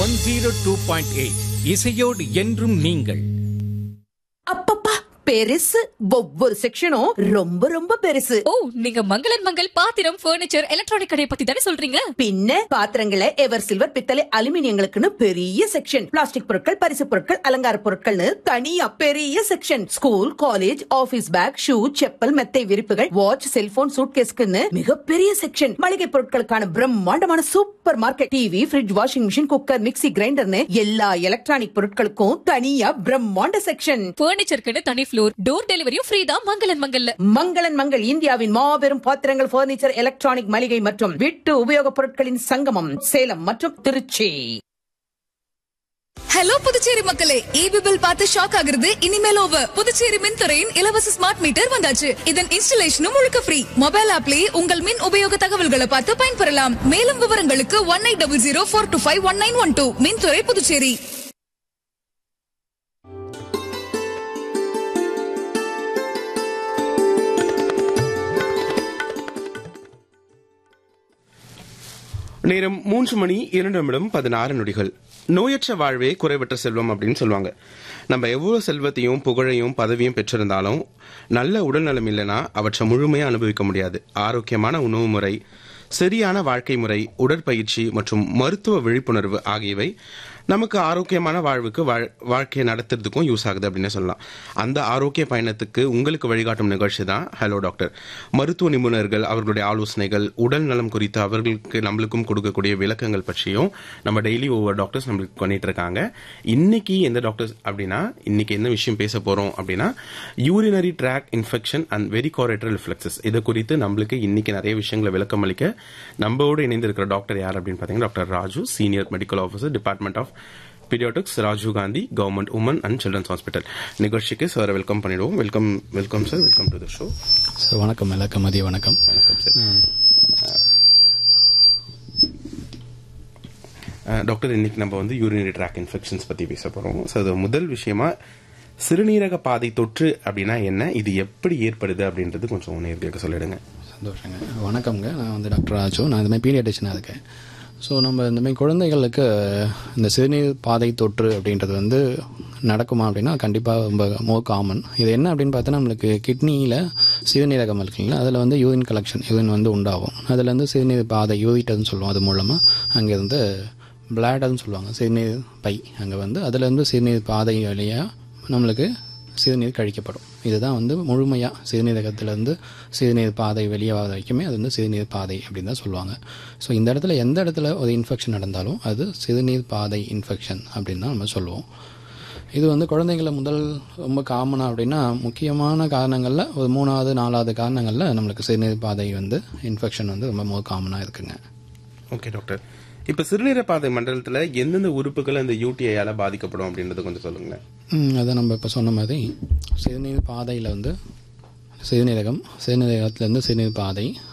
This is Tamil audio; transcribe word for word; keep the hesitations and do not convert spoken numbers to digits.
One zero two point eight இசையோடு என்றும் நீங்கள். அப்பப்பா பெருசு, ஒவ்வொரு செக்ஷனும் ரொம்ப ரொம்ப பெருசு. ஓ, நீங்க மங்களன் மங்கள் பாத்திரம், பர்னிச்சர், எலக்ட்ரானிக் கடையை பத்தி தானே சொல்றீங்க? பின்ன பாத்திரங்களை எவர் சில்வர், பித்தளை, அலுமினியங்களுக்குன்னு பெரிய செக்ஷன், பிளாஸ்டிக் பொருட்கள், பரிசு பொருட்கள், அலங்கார பொருட்கள்னு தனியா பெரிய section, school, college, office back, shoe, chappal, மெத்தை விரிப்புகள், வாட்ச், செல்போன், சூட்கேஸ்க்குன்னு மிகப்பெரிய செக்ஷன், மளிகை பொருட்களுக்கான பிரம்மாண்டமான super market, TV, fridge, washing machine, cooker, mixie, கிரைண்டர்னு எல்லா எலக்ட்ரானிக் பொருட்களுக்கும் தனியா பிரம்மாண்ட செக்ஷன். பர்னிச்சருக்கு தனி ஃப்ளோர், டோர் டெலிவரியும் ஃப்ரீ தான் மங்களன் மங்கல்ல. மங்களன் மங்கள் இந்தியாவின் மாபெரும் பாத்திரங்கள், பர்னிச்சர், எலக்ட்ரானிக், மளிகை மற்றும் வீட்டு உபயோகப் பொருட்களின் சங்கமம், சேலம் மற்றும் திருச்சி. ஹலோ புதுச்சேரி மக்களே, ஈபி பில் பார்த்து ஷாக் ஆகுறது இனிமேல் ஓவர். புதுச்சேரி மின்துறையின் இலவச ஸ்மார்ட் மீட்டர் வந்தாச்சு. இதன் இன்ஸ்டலேஷனும் முழுக்க ஃப்ரீ. மொபைல் ஆப்லயே உங்கள் மின் உபயோக தகவல்களை பார்த்து பயன்பெறலாம். மேலும் விவரங்களுக்கு one eight double zero four two five one nine one two. மின்துறை புதுச்சேரி. நேரம் மூன்று மணி இரண்டு நிமிடம் பதினாறு நொடிகள். நோயற்ற வாழ்வே குறைவற்ற செல்வம் அப்படின்னு சொல்லுவாங்க. நம்ம எவ்வளவு செல்வத்தையும் புகழையும் பதவியும் பெற்றிருந்தாலும் நல்ல உடல்நலம் இல்லைன்னா அவற்றை முழுமையாக அனுபவிக்க முடியாது. ஆரோக்கியமான உணவு முறை, சரியான வாழ்க்கை முறை, உடற்பயிற்சி மற்றும் மருத்துவ விழிப்புணர்வு ஆகியவை நமக்கு ஆரோக்கியமான வாழ்வுக்கு வாழ்க்கையை நடத்துறதுக்கும் யூஸ் ஆகுது அப்படின்னு சொல்லலாம். அந்த ஆரோக்கிய பயணத்துக்கு உங்களுக்கு வழிகாட்டும் நிகழ்ச்சி தான் ஹலோ டாக்டர். மருத்துவ நிபுணர்கள் அவர்களுடைய ஆலோசனைகள், உடல் நலம் குறித்து அவர்களுக்கு நம்மளுக்கும் கொடுக்கக்கூடிய விளக்கங்கள் பற்றியும் நம்ம டெய்லி ஒவ்வொரு டாக்டர்ஸ் நம்மளுக்கு பண்ணிட்டு இருக்காங்க. இன்னைக்கு எந்த டாக்டர்ஸ் அப்படின்னா, இன்னைக்கு என்ன விஷயம் பேச போறோம் அப்படின்னா, urinary tract infection and வெரிகோரேட்டரல் reflexes. இதை குறித்து நம்மளுக்கு இன்னைக்கு நிறைய விஷயங்களை விளக்கம் அளிக்க நம்மளோடு இணைந்து இருக்கிற டாக்டர் யார் அப்படின்னு பார்த்தீங்கன்னா, doctor Raju, senior medical officer, department of Pediatrics, Rajiv Gandhi government woman and children's hospital. நிகழ்ச்சிக்கு சார் வெல்கம் பண்ணிடுவோம். Welcome welcome sir, welcome to the show. Sir வணக்கம். எல்லாருக்கும் மதிய வணக்கம். வணக்கம் சார். டாக்டர், இன்னைக்கு நம்ம வந்து யூரினரி ட்ராக் இன்ஃபெக்ஷன்ஸ் பற்றி பேச போகிறோம். ஸோ அது முதல் விஷயமா சிறுநீரக பாதை தொற்று அப்படின்னா என்ன, இது எப்படி ஏற்படுது அப்படின்றது கொஞ்சம் நேரடியாக சொல்லிடுங்க. சந்தோஷங்க. வணக்கம்ங்க. நான் வந்து டாக்டர் ராஜு. நான் இதுமாதிரி பீடியாட்ரிஷனாக இருக்கேன். ஸோ நம்ம இந்தமாதிரி குழந்தைகளுக்கு இந்த சிறுநீர் பாதை தொற்று அப்படின்றது வந்து நடக்குமா அப்படின்னா கண்டிப்பாக ரொம்ப மோர் காமன். இது என்ன அப்படின்னு பார்த்தா, நம்மளுக்கு கிட்னியில் சிறுநீரகம் இருக்குங்களா, அதில் வந்து யூரின் கலெக்ஷன், யூரின் வந்து உண்டாகும். அதில் வந்து சிறுநீர் பாதை, யூரிட்டர்னு சொல்லுவோம். அது மூலமாக அங்கேருந்து பிளாடர்னு சொல்லுவாங்க, சிறுநீர் பை. அங்கே வந்து அதிலேருந்து சிறுநீர் பாதை வழியாக நம்மளுக்கு சிறுநீர் கழிக்கப்படும். இதுதான் வந்து முழுமையாக சிறுநீரகத்திலேருந்து சிறுநீர் பாதை வெளியே வர வரைக்குமே அது வந்து சிறுநீர் பாதை அப்படின்னு தான் சொல்லுவாங்க. ஸோ இந்த இடத்துல எந்த இடத்துல ஒரு இன்ஃபெக்ஷன் நடந்தாலும் அது சிறுநீர் பாதை இன்ஃபெக்ஷன் அப்படின்னு தான் நம்ம சொல்லுவோம். இது வந்து குழந்தைங்கள முதல் ரொம்ப காமனாக அப்படின்னா, முக்கியமான காரணங்களில் ஒரு மூணாவது நாலாவது காரணங்களில் நம்மளுக்கு சிறுநீர் பாதை வந்து இன்ஃபெக்ஷன் வந்து ரொம்ப மோர் காமனாக இருக்குங்க. ஓகே டாக்டர், இப்போ சிறுநீர பாதை மண்டலத்தில் எந்தெந்த உறுப்புகள் அந்த யூடிஐயால் பாதிக்கப்படும் அப்படின்றத கொஞ்சம் சொல்லுங்களேன். அதை நம்ம இப்போ சொன்ன மாதிரி சிறுநீர் பாதையில் வந்து சிறுநீரகம், சிறுநீரகத்திலேருந்து சிறுநீர் பாதை,